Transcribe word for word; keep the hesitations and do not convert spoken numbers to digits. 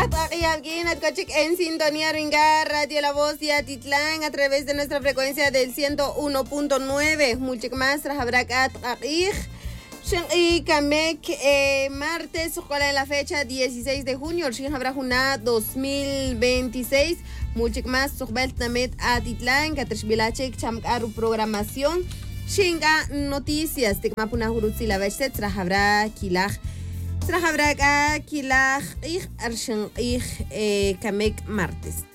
En sintonía Ringar, Radio La Voz y Atitlán a través de nuestra frecuencia del ciento uno punto nueve. Muchas más, Rajabrakat y Kamek, eh, martes, ojalá en la fecha dieciséis de junio, Shinhabrajuna dos mil veintiséis. Muchas más, Sohbelt Namet Atitlán, Katrishbilachek, Chamkaru Programación, Shinga Noticias, Tekmapuna Hurutsi la Vestet, Rahabra Kilaj. Trahabra Kilaj, Ich Arshin, Ich Kamek martes.